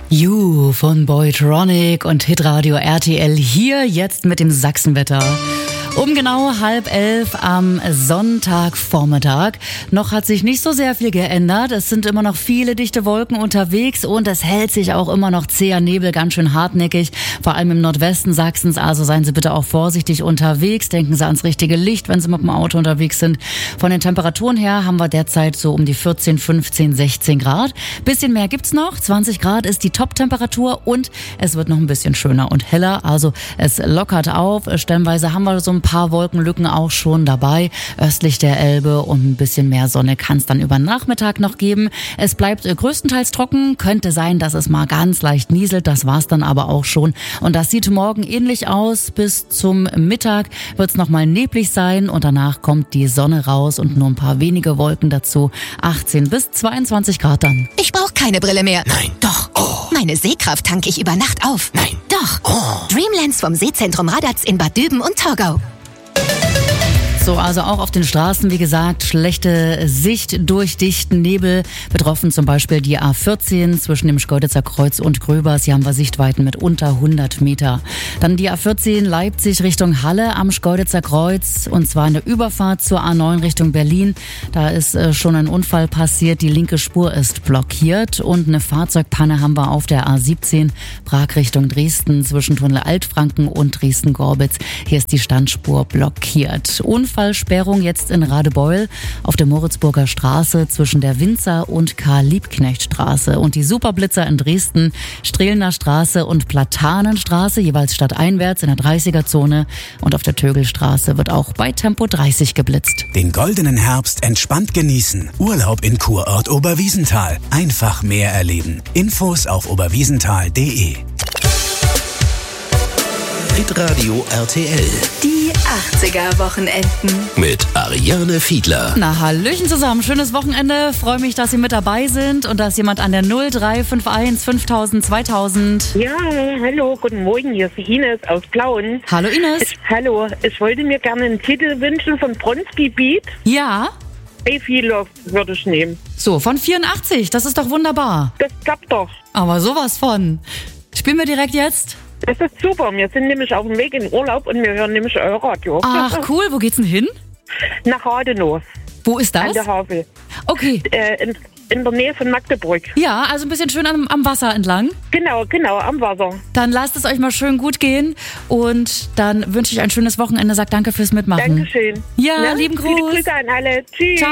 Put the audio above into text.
You von Boytronic und Hitradio RTL hier jetzt mit dem Sachsenwetter. Um genau 10:30 am Sonntagvormittag. Noch hat sich nicht so sehr viel geändert. Es sind immer noch viele dichte Wolken unterwegs und es hält sich auch immer noch zäher Nebel, ganz schön hartnäckig. Vor allem im Nordwesten Sachsens. Also seien Sie bitte auch vorsichtig unterwegs. Denken Sie ans richtige Licht, wenn Sie mit dem Auto unterwegs sind. Von den Temperaturen her haben wir derzeit so um die 14, 15, 16 Grad. Bisschen mehr gibt's noch. 20 Grad ist die Top-Temperatur und es wird noch ein bisschen schöner und heller. Also es lockert auf. Stellenweise haben wir so ein paar Wolkenlücken auch schon dabei, östlich der Elbe, und ein bisschen mehr Sonne kann es dann über Nachmittag noch geben. Es bleibt größtenteils trocken, könnte sein, dass es mal ganz leicht nieselt, das war's dann aber auch schon. Und das sieht morgen ähnlich aus. Bis zum Mittag wird es nochmal neblig sein und danach kommt die Sonne raus und nur ein paar wenige Wolken dazu. 18 bis 22 Grad dann. Ich brauche keine Brille mehr. Nein. Doch. Oh. Meine Sehkraft tanke ich über Nacht auf. Nein. Doch. Oh. Dreamlands vom Seezentrum Radatz in Bad Düben und Torgau. So, also auch auf den Straßen, wie gesagt, schlechte Sicht durch dichten Nebel. Betroffen zum Beispiel die A14 zwischen dem Schkeuditzer Kreuz und Gröbers. Hier haben wir Sichtweiten mit unter 100 Meter. Dann die A14 Leipzig Richtung Halle am Schkeuditzer Kreuz, und zwar in der Überfahrt zur A9 Richtung Berlin. Da ist schon ein Unfall passiert. Die linke Spur ist blockiert und eine Fahrzeugpanne haben wir auf der A17 Prag Richtung Dresden zwischen Tunnel Altfranken und Dresden-Gorbitz. Hier ist die Standspur blockiert. Unfallsperrung jetzt in Radebeul auf der Moritzburger Straße zwischen der Winzer- und Karl-Liebknecht-Straße. Und die Superblitzer in Dresden, Strehlener Straße und Platanenstraße, jeweils stadteinwärts in der 30er-Zone. Und auf der Tögelstraße wird auch bei Tempo 30 geblitzt. Den goldenen Herbst entspannt genießen. Urlaub in Kurort Oberwiesenthal. Einfach mehr erleben. Infos auf oberwiesenthal.de. Hitradio RTL. Die 80er-Wochenenden. Mit Ariane Fiedler. Na, hallöchen zusammen, schönes Wochenende. Freue mich, dass Sie mit dabei sind und dass jemand an der 0351 5000 2000. Ja, hallo, guten Morgen, hier ist Ines aus Plauen. Hallo Ines. Hallo, ich wollte mir gerne einen Titel wünschen von Bronski Beat. Ja, I Feel Love würde ich nehmen. so, von 84, das ist doch wunderbar. Das klappt doch. Aber sowas von. Spielen wir direkt jetzt? Das ist super. Wir sind nämlich auf dem Weg in Urlaub und wir hören nämlich euer Radio. Ach cool, wo geht's denn hin? Nach Radenow, Wo ist an das? der Havel. Okay, In der Nähe von Magdeburg. ja, also ein bisschen schön am Wasser entlang. Genau, am Wasser. Dann lasst es euch mal schön gut gehen und dann wünsche ich ein schönes Wochenende. Sag danke fürs Mitmachen. Dankeschön. Ja, Ne? lieben Viele Gruß. Grüße an alle. Tschüss. Ciao.